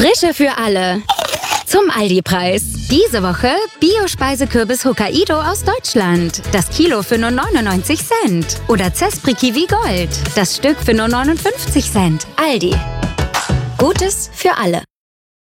Frische für alle. Zum Aldi-Preis. Diese Woche Bio-Speisekürbis Hokkaido aus Deutschland. Das Kilo für nur 99 Cent. Oder Zespri Kiwi Gold. Das Stück für nur 59 Cent. Aldi. Gutes für alle.